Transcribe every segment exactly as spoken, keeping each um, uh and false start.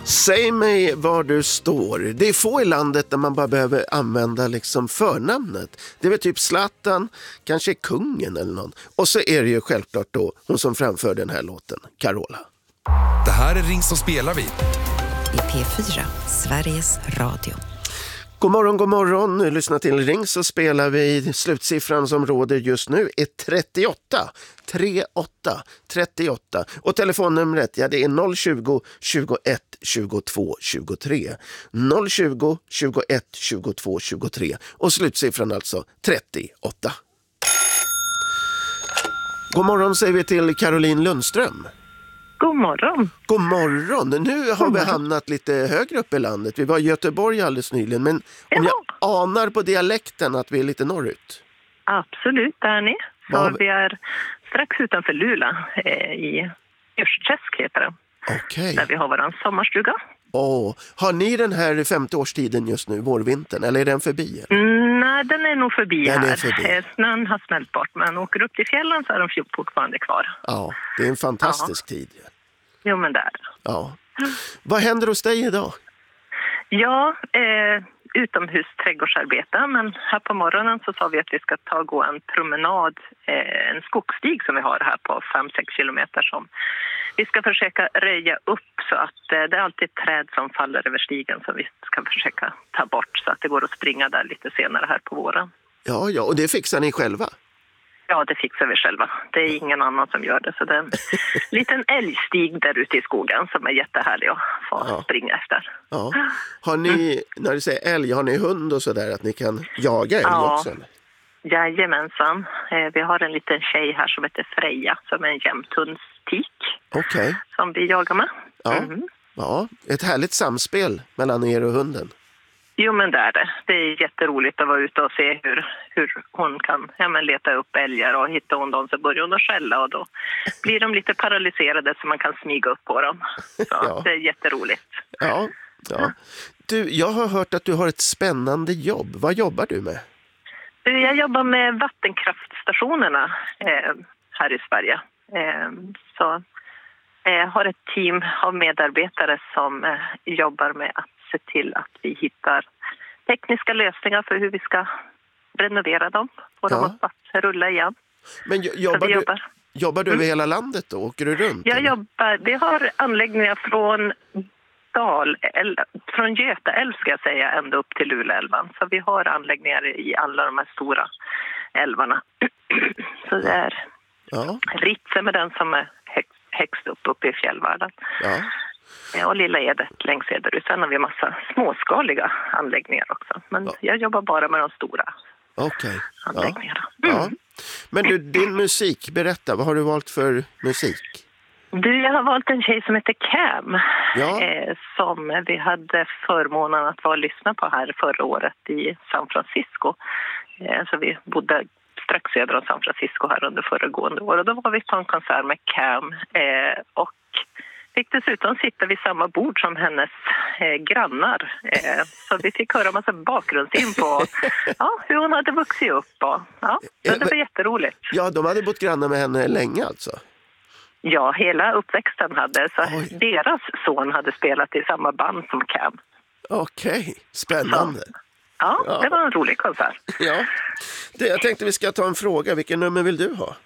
Säg mig var du står. Det är få i landet där man bara behöver använda liksom förnamnet. Det är väl typ Zlatan, kanske kungen eller någon. Och så är det ju självklart då hon som framför den här låten, Carola. Det här är Ring så spelar vi. I P fyra, Sveriges Radio. God morgon, god morgon. Nu lyssnar till Ring så spelar vi. Slutsiffran som råder just nu är trettioåtta. trettioåtta, trettioåtta. Och telefonnumret, ja det är noll tjugo, tjugoett, tjugotvå, tjugotre. noll tjugo, tjugoett, tjugotvå, tjugotre. Och slutsiffran alltså trettioåtta. God morgon säger vi till Caroline Lundström. God morgon. God morgon. Nu har vi hamnat lite högre upp i landet. Vi var i Göteborg alldeles nyligen. Men om jag anar på dialekten att vi är lite norrut. Absolut, där är ni. Så Var... vi är strax utanför Lula eh, i Örsträsk heter det. Okej. Där vi har våran sommarstuga. Åh, har ni den här femte årstiden just nu, vårvintern? Eller är den förbi? Mm, nej, den är nog förbi den här. Är förbi. Eh, snön har smält bort, men åker upp till fjällen så är de fortfarande kvar. Ja, det är en fantastisk ja. tid. Jo, men där. Ja. Vad händer hos dig idag? Ja, eh, utomhus trädgårdsarbete. Men här på morgonen så sa vi att vi ska ta och gå en promenad, eh, en skogsstig som vi har här på fem sex kilometer som vi ska försöka röja upp så att eh, det är alltid träd som faller över stigen som vi ska försöka ta bort så att det går att springa där lite senare här på våren. Ja, ja, och det fixar ni själva? Ja, det fixar vi själva. Det är ingen annan som gör det. Så det är en liten älgstig där ute i skogen som är jättehärlig att få ja. springa efter. Ja. Har ni, mm. när du säger älg, har ni hund och sådär att ni kan jaga älg ja. också? Jajamensan. Eh, vi har en liten tjej här som heter Freja som är en jämthundstik. Okej. Okay. Som vi jagar med. Ja. Mm. ja, ett härligt samspel mellan er och hunden. Jo, men det är det. Det är jätteroligt att vara ute och se hur, hur hon kan ja, men leta upp älgar och hittar hon dem så börjar hon att skälla och då blir de lite paralyserade så man kan smyga upp på dem. Så ja. Det är jätteroligt. Ja, ja. Du, jag har hört att du har ett spännande jobb. Vad jobbar du med? Jag jobbar med vattenkraftstationerna eh, här i Sverige. Eh, så jag har ett team av medarbetare som eh, jobbar med att se till att vi hittar tekniska lösningar för hur vi ska renovera dem. Få ja. dem att rulla igen. Men jobbar, du, jobbar. jobbar du över mm. hela landet då? Åker du runt? Jag eller? jobbar, vi har anläggningar från Dal, från Göta älv ska jag säga, ända upp till Luleälven. Så vi har anläggningar i alla de här stora älvarna. Så det är ja. Ritse med den som är högst, högst upp uppe i fjällvärlden. Ja. Och Lilla Edet längs Ederud. Sen har vi en massa småskaliga anläggningar också. Men ja. jag jobbar bara med de stora okay. anläggningarna. Ja. Mm. Ja. Men du, din musik, berätta. Vad har du valt för musik? Du, jag har valt en tjej som heter Cam. Ja. Eh, som vi hade förmånen att vara och lyssna på här förra året i San Francisco. Eh, så vi bodde strax söder om San Francisco här under föregående år. Och då var vi på en konsert med Cam. Eh, och fick dessutom sitta vid samma bord som hennes eh, grannar. Eh, så vi fick höra en massa bakgrundsin på ja, hur hon hade vuxit upp. Och, ja, så det var jätteroligt. Ja, de hade bott grannar med henne länge alltså. Ja, hela uppväxten hade. Så Oj. deras son hade spelat i samma band som Cam. Okej, okay. Spännande. Så, ja, ja, det var en rolig konsert. Ja, det, jag tänkte vi ska ta en fråga. Vilken nummer vill du ha?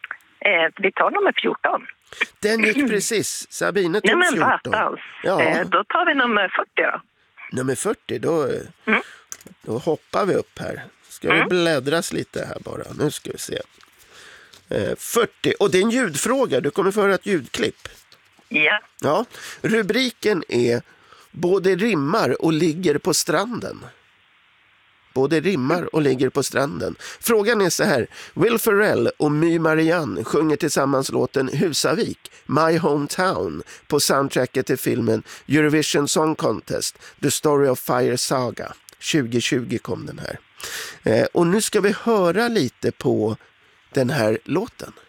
Eh, vi tar nummer fjorton. Den gick precis. Sabine tog Nej, men fjorton. Alls. Ja. Eh, då tar vi nummer fyrtio då. Nummer fyrtio, då, mm. då hoppar vi upp här. Ska mm. vi bläddras lite här bara. Nu ska vi se. Eh, fyrtio. Och det är en ljudfråga. Du kommer föra ett ljudklipp. Ja. Ja. Rubriken är både rimmar och ligger på stranden. Både rimmar och ligger på stranden. Frågan är så här. Will Ferrell och My Marianne sjunger tillsammans låten Husavik, My Hometown, på soundtracket till filmen Eurovision Song Contest, The Story of Fire Saga. tjugo tjugo kom den här. Eh, och nu ska vi höra lite på den här låten.